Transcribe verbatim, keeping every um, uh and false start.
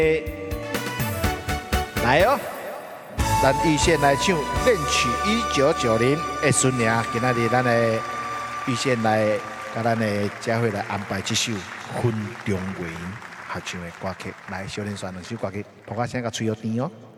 来哦，咱预先来唱《恋曲一九九零》的孙娘，今仔日咱的预先来，甲咱的佳慧来安排这首《分中原》合唱的歌曲。来，小林选两首歌曲，拖下声甲吹好甜哦。